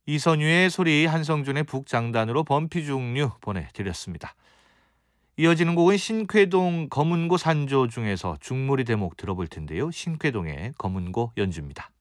이선유의 소리, 한성준의 북장단으로 범피중류 보내드렸습니다. 이어지는 곡은 신쾌동 검은고 산조 중에서 중몰이 대목 들어볼 텐데요. 신쾌동의 검은고 연주입니다.